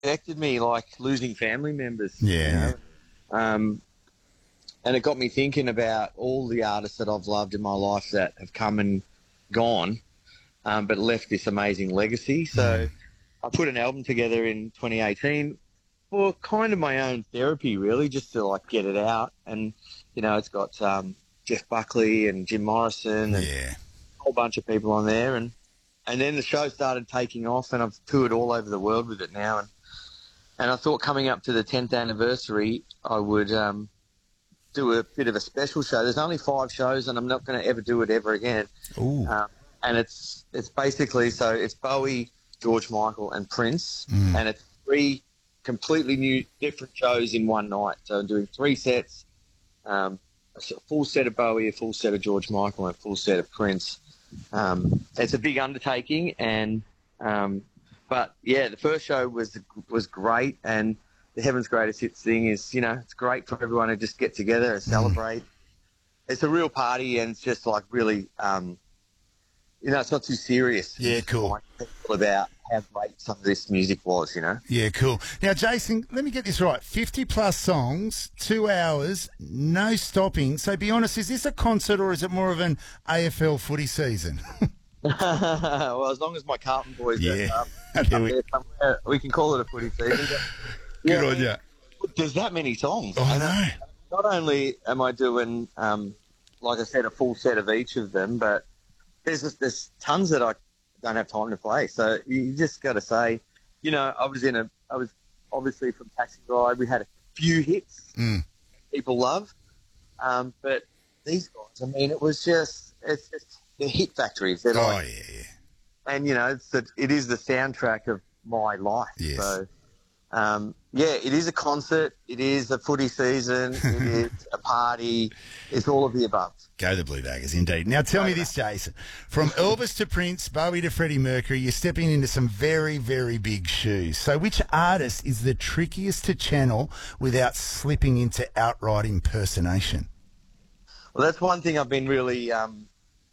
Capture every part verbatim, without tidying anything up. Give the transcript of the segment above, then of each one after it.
affected me like losing family members. Yeah. You know? Um, and it got me thinking about all the artists that I've loved in my life that have come and gone, um, but left this amazing legacy. So I put an album together in twenty eighteen for kind of my own therapy, really, just to like get it out. And, you know, it's got um, Jeff Buckley and Jim Morrison and Yeah. a whole bunch of people on there. And, and then the show started taking off, and I've toured all over the world with it now. And, and I thought coming up to the tenth anniversary, I would um, do a bit of a special show. There's only five shows, and I'm not going to ever do it ever again. Ooh. Um, and it's it's basically, so it's Bowie, George Michael, and Prince, mm. and it's three completely new, different shows in one night. So I'm doing three sets, um, a full set of Bowie, a full set of George Michael, and a full set of Prince. Um, it's a big undertaking, and um, but yeah, the first show was was great, and the Heaven's Greatest Hits thing is, you know, it's great for everyone to just get together and celebrate. Mm. It's a real party, and it's just like really, um, you know, it's not too serious. Yeah, cool. People about how great some of this music was, you know. Yeah, cool. Now, Jason, let me get this right. fifty plus songs, two hours, no stopping. So be honest, is this a concert or is it more of an A F L footy season? Well, as long as my Carlton boys yeah. are um, there somewhere, we can call it a footy season. But, Good yeah, on you. There's that many songs. Oh, I know. Not only am I doing, um, like I said, a full set of each of them, but there's just, there's tons that I don't have time to play. So you just got to say, you know, I was in a, I was obviously from Taxi Ride. We had a few hits mm. people love, um, but these guys, I mean, it was just, it's just the hit factories. They're oh like, yeah, yeah. And you know, it's the, it is the soundtrack of my life. Yes. So, um, yeah, it is a concert. It is a footy season. It is a party. It's all of the above. Go the Blue Baggers, indeed. Now, tell me this, Jason. From Elvis to Prince, Bowie to Freddie Mercury, you're stepping into some very, very big shoes. So which artist is the trickiest to channel without slipping into outright impersonation? Well, that's one thing I've been really, um,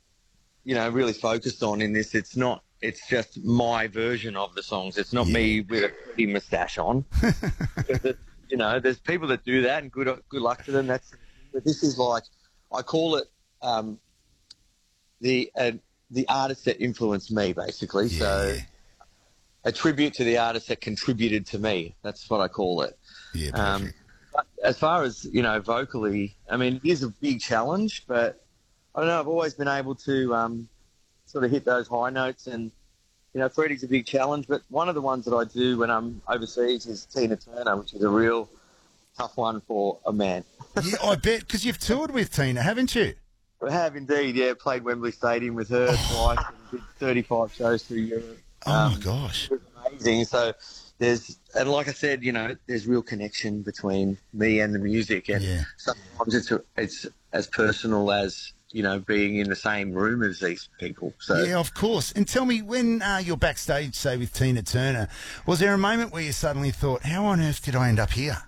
you know, really focused on in this. It's not, it's just my version of the songs. It's not yeah. me with a pretty moustache on. You know, there's people that do that, and good, good luck to them. That's, but this is like, I call it um, the uh, the artists that influenced me, basically. Yeah. So a tribute to the artists that contributed to me. That's what I call it. Yeah. Um, but as far as, you know, vocally, I mean, it is a big challenge, but I don't know. I've always been able to um, sort of hit those high notes, and you know, Freddie's a big challenge. But one of the ones that I do when I'm overseas is Tina Turner, which is a real tough one for a man. Yeah, I bet, because you've toured with Tina, haven't you? I have indeed, yeah. Played Wembley Stadium with her oh. twice and did thirty-five shows through Europe. Oh, um, my gosh. It was amazing. So there's, and like I said, you know, there's real connection between me and the music. And yeah. sometimes it's, it's as personal as, you know, being in the same room as these people. So yeah, of course. And tell me, when uh, you're backstage, say, with Tina Turner, was there a moment where you suddenly thought, how on earth did I end up here?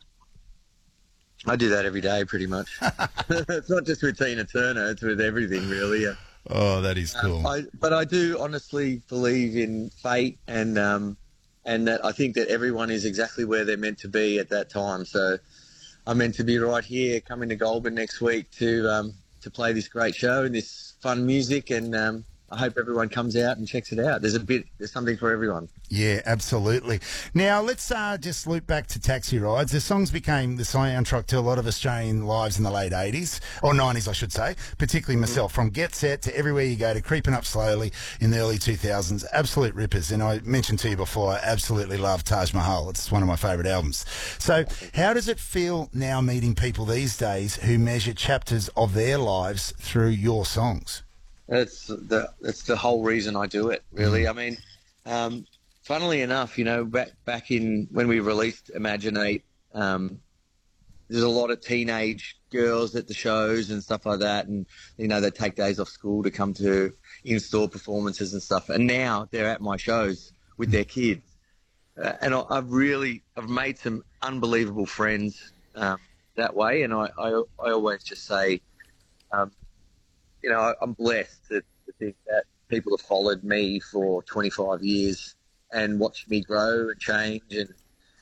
I do that every day, pretty much. It's not just with Tina Turner; it's with everything, really. Yeah. Oh, that is cool. Um, I, but I do honestly believe in fate, and um, and that I think that everyone is exactly where they're meant to be at that time. So I'm meant to be right here, coming to Goulburn next week to um, to play this great show and this fun music, and um, I hope everyone comes out and checks it out. There's a bit, there's something for everyone. Yeah, absolutely. Now, let's uh, just loop back to Taxi Rides. The songs became the soundtrack to a lot of Australian lives in the late eighties, or nineties, I should say, particularly myself. From Get Set to Everywhere You Go to Creeping Up Slowly in the early two thousands. Absolute rippers. And I mentioned to you before, I absolutely love Taj Mahal. It's one of my favourite albums. So how does it feel now meeting people these days who measure chapters of their lives through your songs? That's the that's the whole reason I do it, really. I mean, um, funnily enough, you know, back back in when we released Imaginate, um, there's a lot of teenage girls at the shows and stuff like that, and you know, they take days off school to come to in-store performances and stuff. And now they're at my shows with their kids, uh, and I, I've really I've made some unbelievable friends um, that way. And I, I I always just say. Um, You know, I'm blessed to, to think that people have followed me for twenty-five years and watched me grow and change and